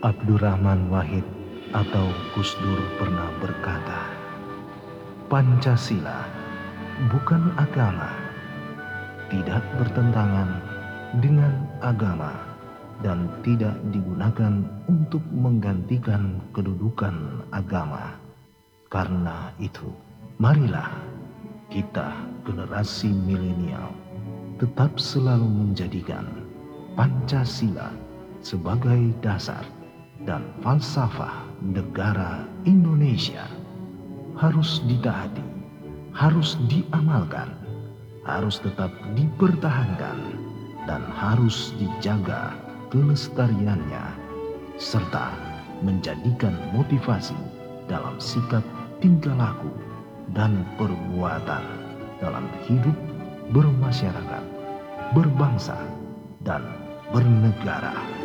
Abdurrahman Wahid atau Gus Dur pernah berkata, Pancasila bukan agama, tidak bertentangan dengan agama, dan tidak digunakan untuk menggantikan kedudukan agama. Karena itu, marilah kita generasi milenial tetap selalu menjadikan Pancasila sebagai dasar dan falsafah negara Indonesia. Harus ditaati, harus diamalkan, harus tetap dipertahankan, dan harus dijaga kelestariannya, serta menjadikan motivasi dalam sikap tingkah laku dan perbuatan dalam hidup bermasyarakat, berbangsa, dan bernegara.